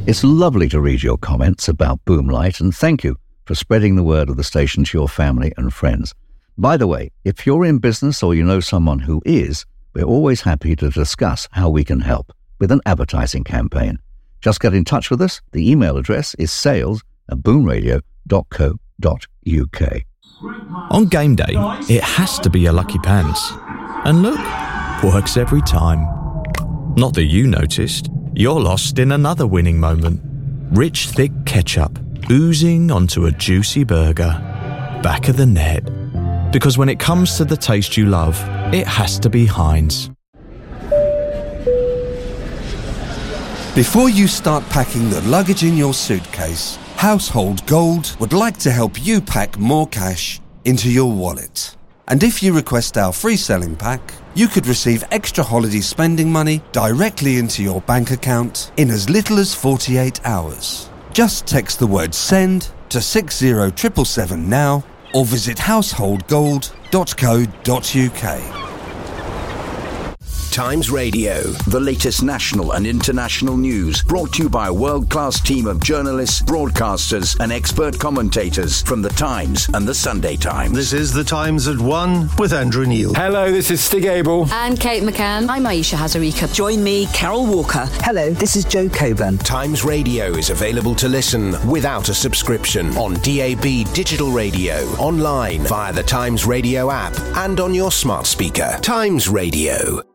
It's lovely to read your comments about Boomlight, and thank you for spreading the word of the station to your family and friends. By the way, if you're in business or you know someone who is, we're always happy to discuss how we can help with an advertising campaign. Just get in touch with us. The email address is sales@boomradio.co.uk. On game day, it has to be your lucky pants. And look, works every time. Not that you noticed. You're lost in another winning moment. Rich, thick ketchup oozing onto a juicy burger. Back of the net. Because when it comes to the taste you love, it has to be Heinz. Before you start packing the luggage in your suitcase, Household Gold would like to help you pack more cash into your wallet. And if you request our free selling pack, you could receive extra holiday spending money directly into your bank account in as little as 48 hours. Just text the word SEND to 60777 now or visit householdgold.co.uk. Times Radio, the latest national and international news, brought to you by a world-class team of journalists, broadcasters and expert commentators from The Times and The Sunday Times. This is The Times at 1 with Andrew Neil. Hello, this is Stig Abel. And Kate McCann. I'm Aisha Hazarika. Join me, Carol Walker. Hello, this is Joe Coburn. Times Radio is available to listen without a subscription on DAB digital radio, online via the Times Radio app and on your smart speaker. Times Radio.